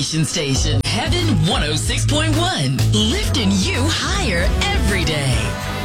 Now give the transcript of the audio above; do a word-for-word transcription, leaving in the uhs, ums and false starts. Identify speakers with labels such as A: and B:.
A: inspiration station. Heaven one oh six point one. Lifting you higher every day.